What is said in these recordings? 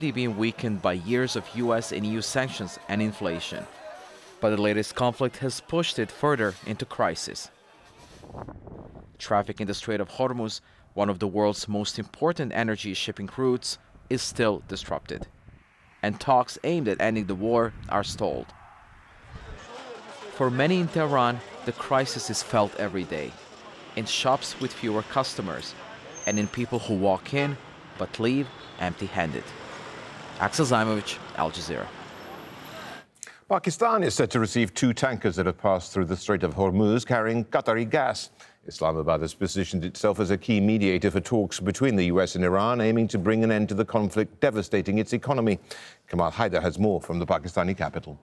being weakened by years of US and EU sanctions and inflation. But the latest conflict has pushed it further into crisis. Traffic in the Strait of Hormuz, one of the world's most important energy shipping routes, is still disrupted. And talks aimed at ending the war are stalled. For many in Tehran, the crisis is felt every day, in shops with fewer customers, and in people who walk in but leave empty-handed. Axel Zaimovic, Al Jazeera. Pakistan is set to receive 2 tankers that have passed through the Strait of Hormuz carrying Qatari gas. Islamabad has positioned itself as a key mediator for talks between the US and Iran, aiming to bring an end to the conflict devastating its economy. Kamal Haider has more from the Pakistani capital.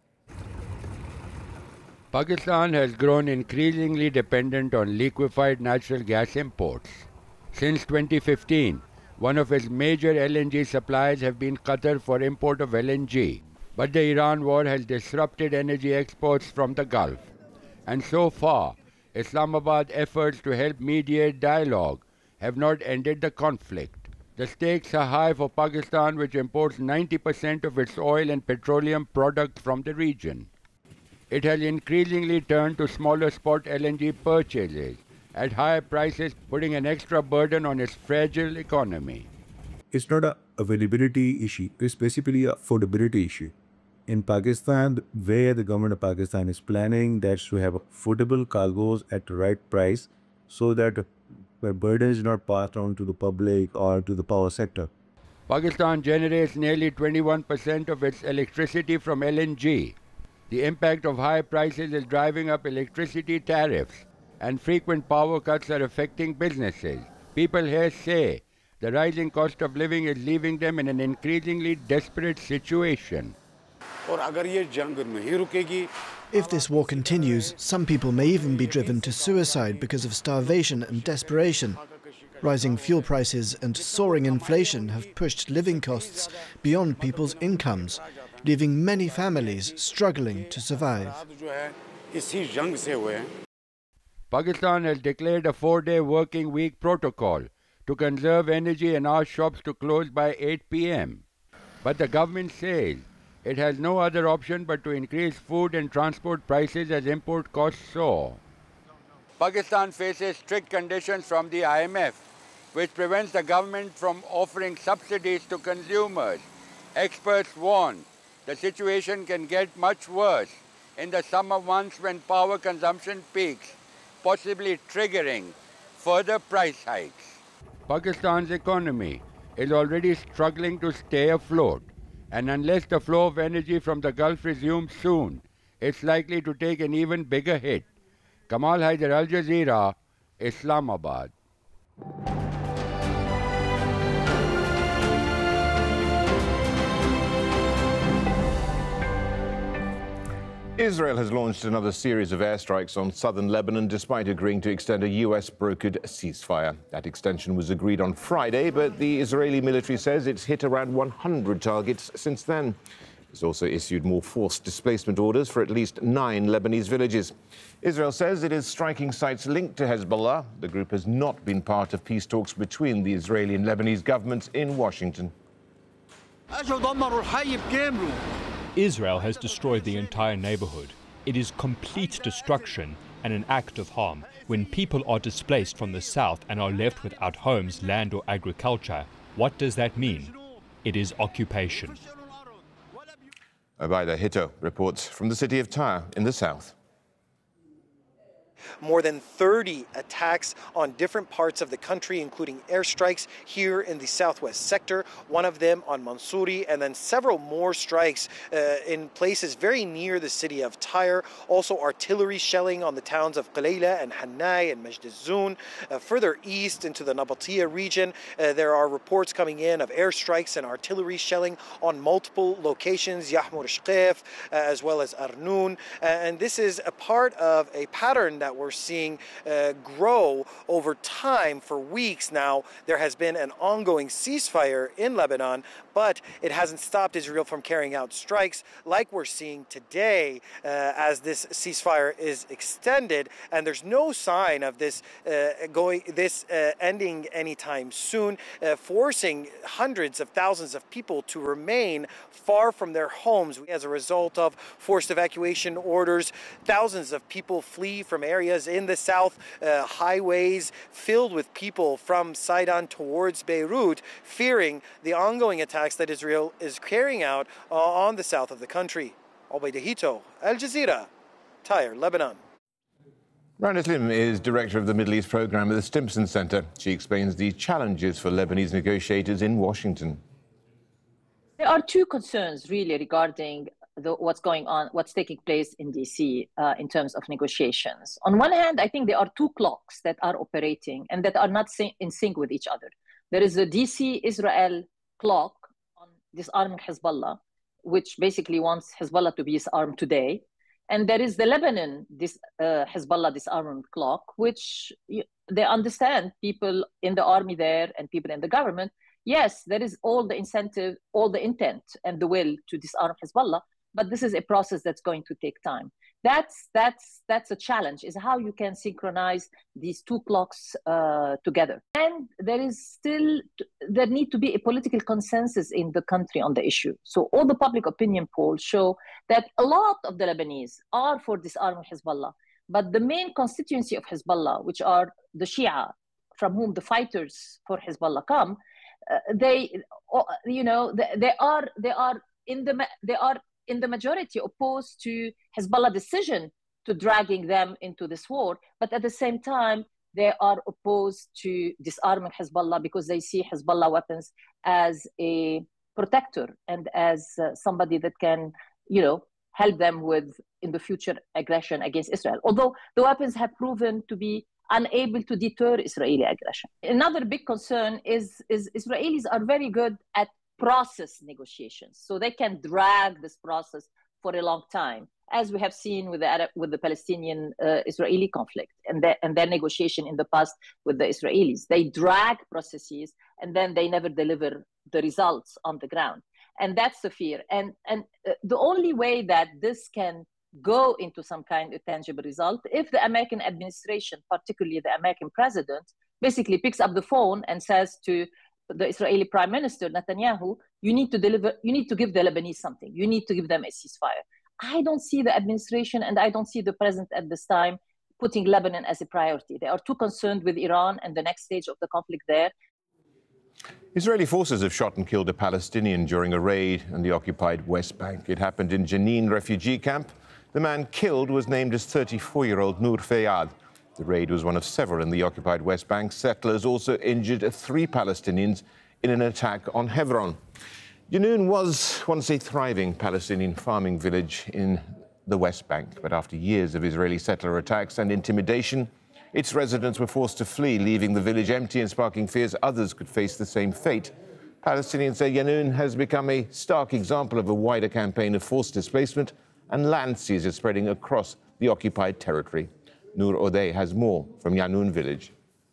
Pakistan has grown increasingly dependent on liquefied natural gas imports. Since 2015, one of its major LNG suppliers have been Qatar for import of LNG. But the Iran war has disrupted energy exports from the Gulf. And so far, Islamabad's efforts to help mediate dialogue have not ended the conflict. The stakes are high for Pakistan, which imports 90% of its oil and petroleum products from the region. It has increasingly turned to smaller spot LNG purchases at higher prices, putting an extra burden on its fragile economy. It's not an availability issue, it's basically an affordability issue. In Pakistan, where the government of Pakistan is planning, that's to have affordable cargoes at the right price so that the burden is not passed on to the public or to the power sector. Pakistan generates nearly 21% of its electricity from LNG. The impact of high prices is driving up electricity tariffs, and frequent power cuts are affecting businesses. People here say the rising cost of living is leaving them in an increasingly desperate situation. If this war continues, some people may even be driven to suicide because of starvation and desperation. Rising fuel prices and soaring inflation have pushed living costs beyond people's incomes, leaving many families struggling to survive. Pakistan has declared a 4-day working week protocol to conserve energy and ask shops to close by 8 p.m. But the government says it has no other option but to increase food and transport prices as import costs soar. Pakistan faces strict conditions from the IMF, which prevents the government from offering subsidies to consumers. Experts warn the situation can get much worse in the summer months when power consumption peaks, possibly triggering further price hikes. Pakistan's economy is already struggling to stay afloat, and unless the flow of energy from the Gulf resumes soon, it's likely to take an even bigger hit. Kamal Haider, Al Jazeera, Islamabad. Israel has launched another series of airstrikes on southern Lebanon despite agreeing to extend a US-brokered ceasefire. That extension was agreed on Friday, but the Israeli military says it's hit around 100 targets since then. It's also issued more forced displacement orders for at least 9 Lebanese villages. Israel says it is striking sites linked to Hezbollah. The group has not been part of peace talks between the Israeli and Lebanese governments in Washington. Israel has destroyed the entire neighborhood. It is complete destruction and an act of harm. When people are displaced from the south and are left without homes, land or agriculture, what does that mean? It is occupation. Obaida Hito reports from the city of Tyre in the south. More than 30 attacks on different parts of the country, including airstrikes here in the southwest sector, one of them on Mansouri, and then several more strikes in places very near the city of Tyre. Also artillery shelling on the towns of Qalayla and Hannai and Majd al-Zoun. Further east into the Nabatia region, there are reports coming in of airstrikes and artillery shelling on multiple locations, Yahmur Shqif, as well as Arnoun. And this is a part of a pattern that that we're seeing grow over time. For weeks now, there has been an ongoing ceasefire in Lebanon, but it hasn't stopped Israel from carrying out strikes like we're seeing today as this ceasefire is extended, and there's no sign of this ending anytime soon, forcing hundreds of thousands of people to remain far from their homes. As a result of forced evacuation orders, thousands of people flee from areas in the south, highways filled with people from Sidon towards Beirut, fearing the ongoing attacks that Israel is carrying out on the south of the country. Obaida Hito, Al Jazeera, Tyre, Lebanon. Rana Slim is director of the Middle East program at the Stimson Center. She explains the challenges for Lebanese negotiators in Washington. There are two concerns really regarding what's going on, what's taking place in DC in terms of negotiations. On one hand, I think there are two clocks that are operating and that are not in sync with each other. There is the DC-Israel clock on disarming Hezbollah, which basically wants Hezbollah to be disarmed today. And there is the Lebanon Hezbollah disarmament clock, which they understand, people in the army there and people in the government. Yes, there is all the incentive, all the intent and the will to disarm Hezbollah, but this is a process that's going to take time. That's a challenge, is how you can synchronize these two clocks together. And there need to be a political consensus in the country on the issue. So all the public opinion polls show that a lot of the Lebanese are for disarming Hezbollah, but the main constituency of Hezbollah, which are the Shia, from whom the fighters for Hezbollah come, they are in the majority opposed to Hezbollah decision to dragging them into this war, but at the same time, they are opposed to disarming Hezbollah because they see Hezbollah weapons as a protector and as somebody that can, help them with, in the future, aggression against Israel. Although the weapons have proven to be unable to deter Israeli aggression. Another big concern is Israelis are very good at process negotiations. So they can drag this process for a long time, as we have seen with the Palestinian-Israeli conflict and their negotiation in the past with the Israelis. They drag processes and then they never deliver the results on the ground. And that's the fear. And the only way that this can go into some kind of tangible result, if the American administration, particularly the American president, basically picks up the phone and says to the Israeli Prime Minister Netanyahu, you need to give the Lebanese something. You need to give them a ceasefire. I don't see the administration and I don't see the president at this time putting Lebanon as a priority. They are too concerned with Iran and the next stage of the conflict there. Israeli forces have shot and killed a Palestinian during a raid on the occupied West Bank. It happened in Jenin refugee camp. The man killed was named as 34-year-old Noor Fayad. The raid was one of several in the occupied West Bank. Settlers also injured 3 Palestinians in an attack on Hebron. Jenin was once a thriving Palestinian farming village in the West Bank, but after years of Israeli settler attacks and intimidation, its residents were forced to flee, leaving the village empty and sparking fears others could face the same fate. Palestinians say Jenin has become a stark example of a wider campaign of forced displacement and land seizures spreading across the occupied territory. Noor Odeh has more from Yanun village.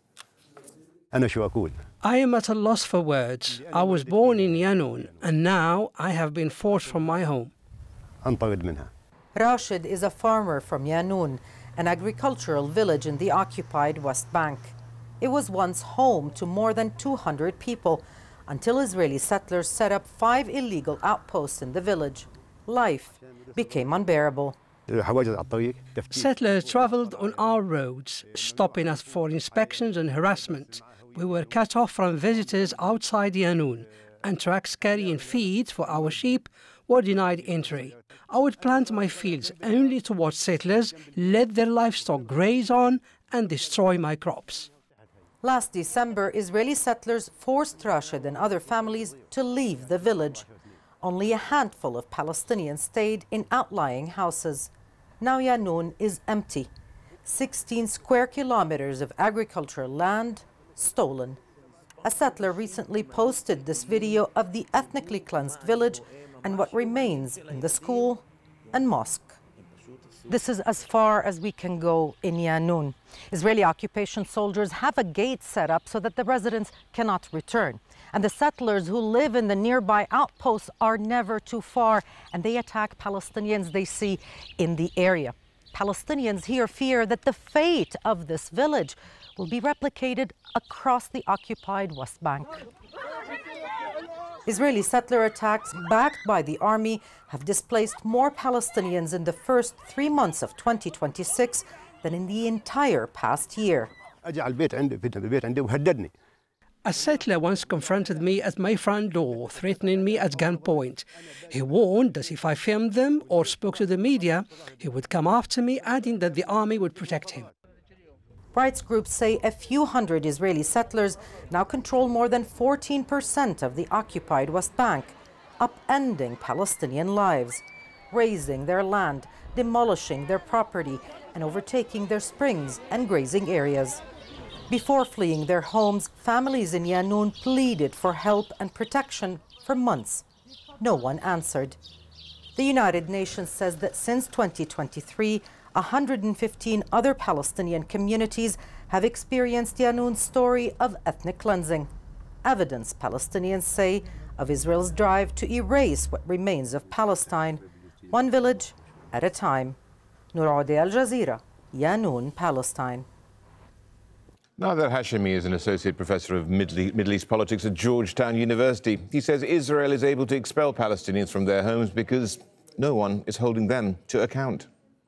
I am at a loss for words. I was born in Yanun and now I have been forced from my home. Rashid is a farmer from Yanun, an agricultural village in the occupied West Bank. It was once home to more than 200 people until Israeli settlers set up 5 illegal outposts in the village. Life became unbearable. Settlers traveled on our roads, stopping us for inspections and harassment. We were cut off from visitors outside Yanun, and trucks carrying feed for our sheep were denied entry. I would plant my fields only to watch settlers let their livestock graze on and destroy my crops. Last December, Israeli settlers forced Rashid and other families to leave the village. Only a handful of Palestinians stayed in outlying houses. Now Yanun is empty. 16 square kilometers of agricultural land stolen. A settler recently posted this video of the ethnically cleansed village and what remains in the school and mosque. This is as far as we can go in Yanun. Israeli occupation soldiers have a gate set up so that the residents cannot return. And the settlers who live in the nearby outposts are never too far, and they attack Palestinians they see in the area. Palestinians here fear that the fate of this village will be replicated across the occupied West Bank. Israeli settler attacks backed by the army have displaced more Palestinians in the first 3 months of 2026 than in the entire past year. A settler once confronted me at my front door, threatening me at gunpoint. He warned that if I filmed them or spoke to the media, he would come after me, adding that the army would protect him. Rights groups say a few hundred Israeli settlers now control more than 14% of the occupied West Bank, upending Palestinian lives, razing their land, demolishing their property, and overtaking their springs and grazing areas. Before fleeing their homes, families in Yanun pleaded for help and protection for months. No one answered. The United Nations says that since 2023, 115 other Palestinian communities have experienced Yanun's story of ethnic cleansing. Evidence, Palestinians say, of Israel's drive to erase what remains of Palestine, one village at a time. Noorodi, Al Jazeera, Yanun, Palestine. Nader Hashemi is an associate professor of Middle East politics at Georgetown University. He says Israel is able to expel Palestinians from their homes because no one is holding them to account.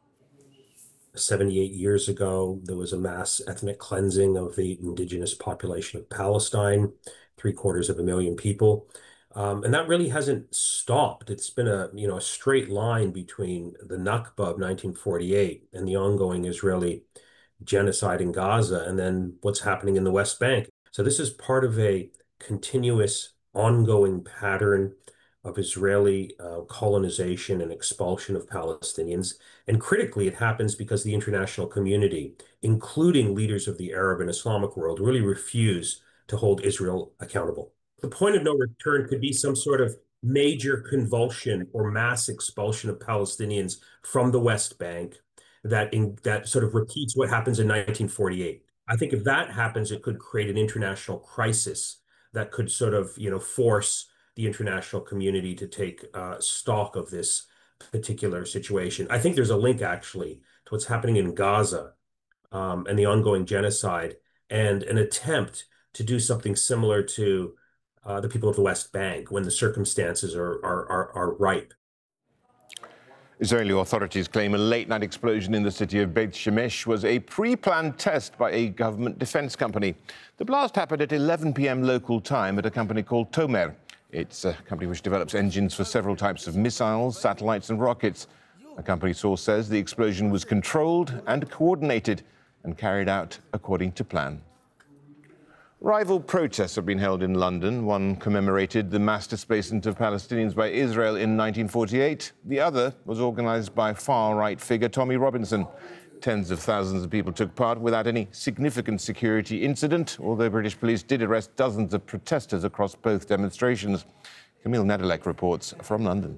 78 years ago, there was a mass ethnic cleansing of the indigenous population of Palestine, 750,000 people. And that really hasn't stopped. It's been a straight line between the Nakba of 1948 and the ongoing Israeli genocide in Gaza, and then what's happening in the West Bank. So this is part of a continuous, ongoing pattern of Israeli colonization and expulsion of Palestinians. And critically, it happens because the international community, including leaders of the Arab and Islamic world, really refuse to hold Israel accountable. The point of no return could be some sort of major convulsion or mass expulsion of Palestinians from the West Bank that sort of repeats what happens in 1948. I think if that happens, it could create an international crisis that could sort of, force the international community to take stock of this particular situation. I think there's a link, actually, to what's happening in Gaza and the ongoing genocide and an attempt to do something similar to the people of the West Bank when the circumstances are ripe. Israeli authorities claim a late-night explosion in the city of Beit Shemesh was a pre-planned test by a government defense company. The blast happened at 11 p.m. local time at a company called Tomer. It's a company which develops engines for several types of missiles, satellites and rockets. A company source says the explosion was controlled and coordinated and carried out according to plan. Rival protests have been held in London. One commemorated the mass displacement of Palestinians by Israel in 1948. The other was organised by far-right figure Tommy Robinson. Tens of thousands of people took part without any significant security incident, although British police did arrest dozens of protesters across both demonstrations. Camille Nadalek reports from London.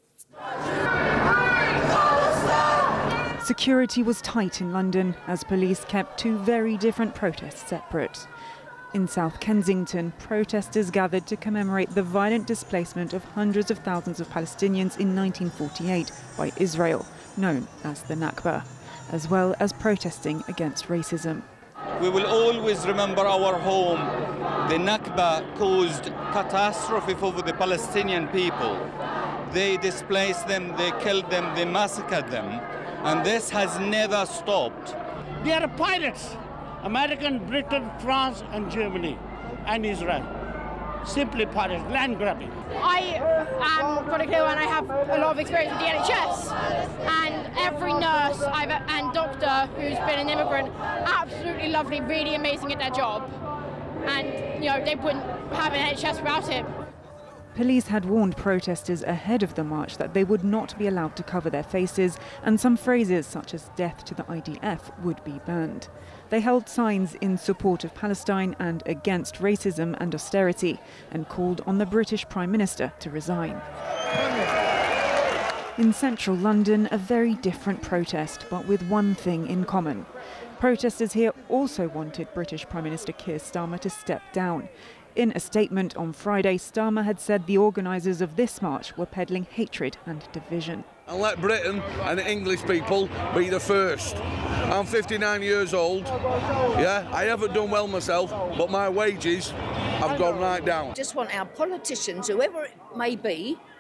Security was tight in London as police kept two very different protests separate. In South Kensington, protesters gathered to commemorate the violent displacement of hundreds of thousands of Palestinians in 1948 by Israel, known as the Nakba, as well as protesting against racism. We will always remember our home. The Nakba caused catastrophe for the Palestinian people. They displaced them, they killed them, they massacred them, and this has never stopped. They are pirates. American, Britain, France, and Germany, and Israel. Simply pirates, land grabbing. I am got a clue and I have a lot of experience with the NHS. And every nurse and doctor who's been an immigrant, absolutely lovely, really amazing at their job. And, they wouldn't have an NHS without it. Police had warned protesters ahead of the march that they would not be allowed to cover their faces, and some phrases such as "death to the IDF" would be banned. They held signs in support of Palestine and against racism and austerity, and called on the British Prime Minister to resign. In central London, a very different protest, but with one thing in common. Protesters here also wanted British Prime Minister Keir Starmer to step down. In a statement on Friday, Starmer had said the organisers of this march were peddling hatred and division. And let Britain and the English people be the first. I'm 59 years old, yeah, I haven't done well myself, but my wages have gone right down. Just want our politicians, whoever it may be,